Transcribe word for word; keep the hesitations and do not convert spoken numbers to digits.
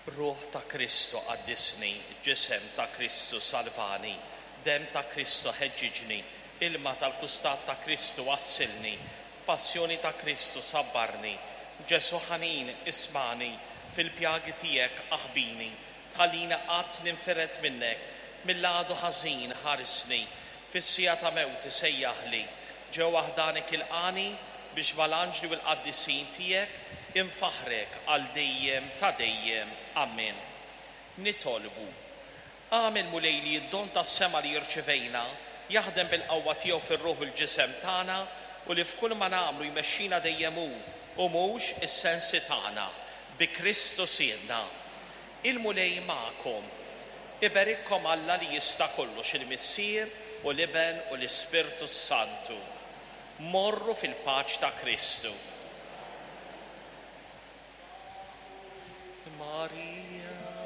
Ruħ ta' Kristu qaddisni, ġisem ta' Kristu salvani, dem ta' Kristu ħeġġiġni, ilma tal-kustat ta' Kristu wassilni, passjoni ta' Kristu sabbarni, Ġesu ħanin ismani, fil-pjagi tiegħek aħbini, tħallina qatt ninferet minnek, mill-għadu ħażin ħarisni, fis-sija ta' mewti sejjaħli, ġew waħdanek il-qani biex mal-anġli u l-qaddisin tiegħek infaħrek għal dejjem ta' dejjem. Amen. Nitolbu. Għamil mulejli id-don tas-sema li jirċivejna jaħdem bil-qawwa tiegħu fir-ruħ bil-ġisem tagħna u li f'kull ma nagħmlu jmexxina dejjem hu u mhux is-sensi tagħna bi Kristu siedna. Il-mulej magħkom. Iberikkom Alla li jista' kollox il-Missier u l-Iben u l-Ispirtu Santu. Morru fil-paċ ta' Kristu. Maria